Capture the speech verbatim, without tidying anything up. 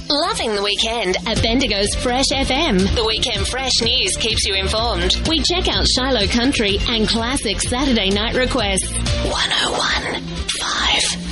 Loving the weekend at Bendigo's Fresh F M. The Weekend Fresh News keeps you informed. We check out Shiloh Country and classic Saturday night requests. one oh one point five